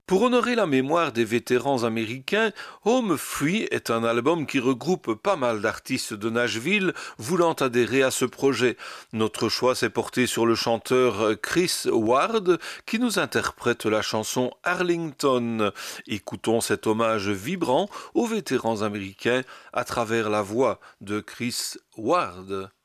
Pour honorer la mémoire des vétérans américains, Home Free est un album qui regroupe pas mal d'artistes de Nashville voulant adhérer à ce projet. Notre choix s'est porté sur le chanteur Chris Ward qui nous interprète la chanson Arlington. Écoutons cet hommage vibrant aux vétérans américains à travers la voix de Chris Ward.